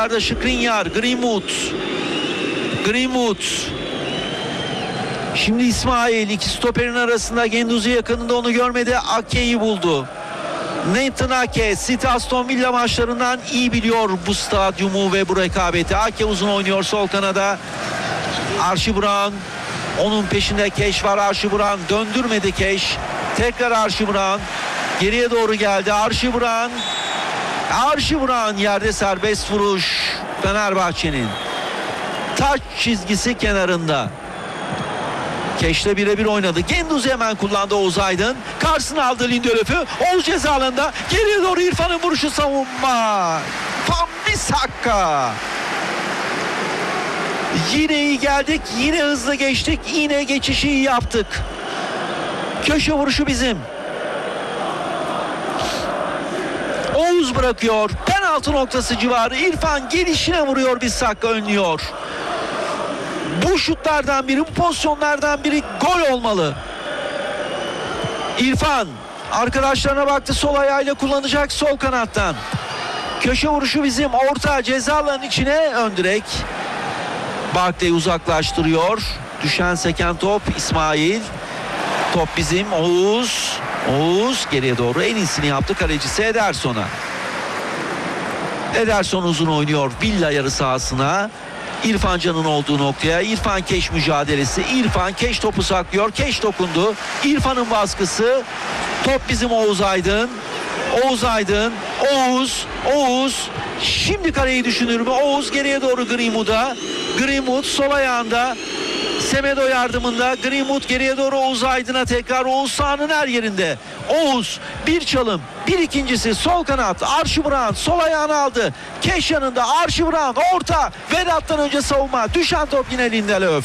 Yukarıda Skriniar, Greenwood. Şimdi İsmail, iki stoperin arasında, Guendouzi yakınında, onu görmedi. Ake'yi buldu. Nathan Ake, City Aston Villa maçlarından iyi biliyor bu stadyumu ve bu rekabeti. Ake uzun oynuyor sol kanada. Archie Brown, onun peşinde Keş var. Archie Brown döndürmedi Keş. Tekrar Archie Brown geriye doğru geldi. Archie Brown yerde, serbest vuruş Fenerbahçe'nin. Taç çizgisi kenarında. Keş'le birebir oynadı. Guendouzi hemen kullandı Oğuz Aydın. Karşısına aldı Lindelöf'ü. Oğuz ceza alanında. Geriye doğru İrfan'ın vuruşu, savunma. Wan-Bissaka. Yine iyi geldik. Yine hızlı geçtik. Yine geçişi iyi yaptık. Köşe vuruşu bizim. Oğuz bırakıyor. Penaltı noktası civarı. İrfan gelişine vuruyor. Wan-Bissaka önlüyor. Bu şutlardan biri, bu pozisyonlardan biri gol olmalı. İrfan arkadaşlarına baktı, sol ayağıyla kullanacak sol kanattan. Köşe vuruşu bizim, orta ceza alanının içine, ön direk. Barkley uzaklaştırıyor. Düşen seken top İsmail. Top bizim. Oğuz geriye doğru en iyisini yaptı, kalecisi Ederson'a. Ederson uzun oynuyor Villa yarı sahasına. İrfan Can'ın olduğu noktaya. İrfan Keş mücadelesi. İrfan Keş topu saklıyor. Keş dokundu. İrfan'ın baskısı. Top bizim Oğuz Aydın. Oğuz. Şimdi kareyi düşünür mü? Oğuz geriye doğru Greenwood'a. Greenwood sol ayağında. Semedo yardımında. Greenwood geriye doğru Oğuz Aydın'a tekrar. Oğuz sahanın her yerinde. Oğuz bir çalım. Bir ikincisi sol kanat. Archie Brown sol ayağını aldı. Keş yanında. Archie Brown orta. Vedat'tan önce savunma. Düşen top yine Lindelöf.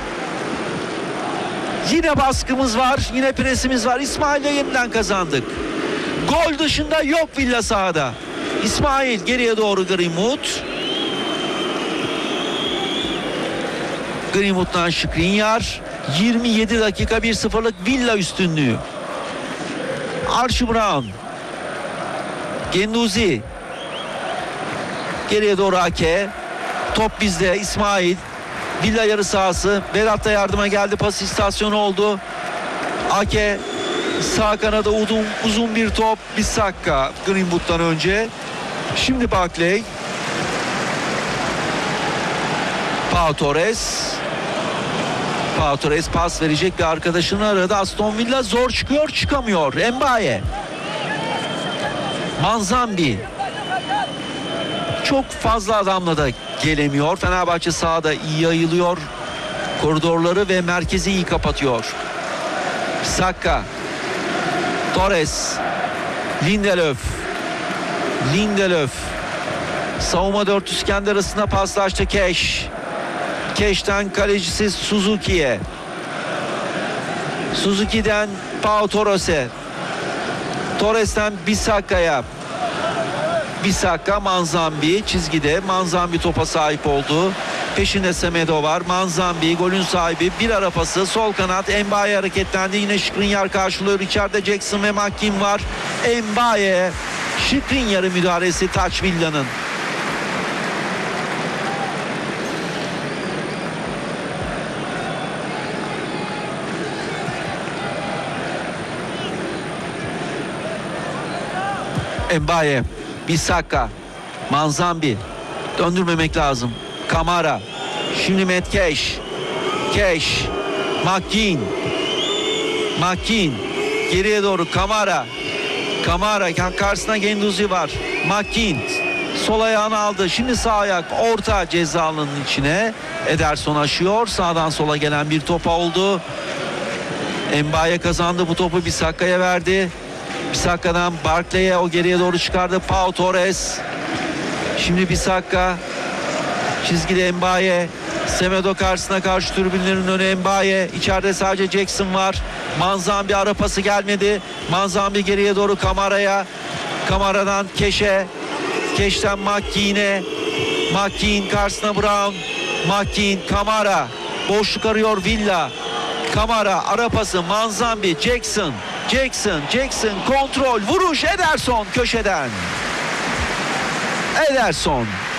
Yine baskımız var. Yine presimiz var. İsmail'le yeniden kazandık. Gol dışında yok Villa sahada. İsmail geriye doğru Greenwood'dan Skriniar. 27 dakika 1-0'lık Villa üstünlüğü. Archie Brown. Guendouzi. Geriye doğru Ake. Top bizde. İsmail. Villa yarı sahası. Vedat da yardıma geldi. Pas istasyonu oldu. Ake. Sağ kanada uzun bir top. Bissaka Greenwood'dan önce. Şimdi Barkley. Pau Torres pas verecek bir arkadaşını aradı. Aston Villa zor çıkıyor, çıkamıyor. Mbaye. Manzambi. Çok fazla adamla da gelemiyor. Fenerbahçe sahada iyi yayılıyor koridorları ve merkezi iyi kapatıyor. Saka. Torres. Lindelöf. Savunma dörtlüsü kendi arasında paslaştı Keş. Keş'ten kalecisi Suzuki'ye. Suzuki'den Pau Torres'e. Torres'ten Bissaka'ya. Bissaka, Manzambi çizgide. Manzambi topa sahip oldu. Peşinde Semedo var. Manzambi golün sahibi. Bir ara pası. Sol kanat. Mbaye hareketlendi. Yine Skriniar karşılıyor. İçeride Jackson ve McKean var. Mbaye. Skriniar'ın müdahalesi Taç Villa'nın. Mbaye, Bissaka, Manzambi. Döndürmemek lazım. Kamara. Şimdi Matt Keş. McKean. Geriye doğru Kamara. Karşısına Guendouzi var. McKean. Sol ayağını aldı. Şimdi sağ ayak. Orta ceza alanının içine. Ederson aşıyor. Sağdan sola gelen bir topa oldu. Mbaye kazandı. Bu topu Bissaka'ya verdi. Bissaka'dan Barkley'e, o geriye doğru çıkardı. Pau Torres. Şimdi Bissaka. Çizgide Mbaye. Semedo karşısına, karşı tribünlerin önü Mbaye. İçeride sadece Jackson var. Manzambi ara pası gelmedi. Manzambi geriye doğru Kamara'ya. Kamara'dan Keş'e. Keş'ten McKean'e. McKean karşısına Brown. McKean, Kamara. Boşluk arıyor Villa. Kamara ara pası. Manzambi, Jackson kontrol, vuruş Ederson köşeden. Ederson